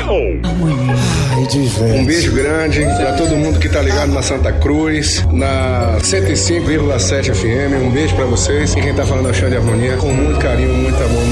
Um beijo grande pra todo mundo que tá ligado na Santa Cruz, na 105,7 FM. Um beijo pra vocês. E quem tá falando é o Xande Harmonia, com muito carinho, muito amor,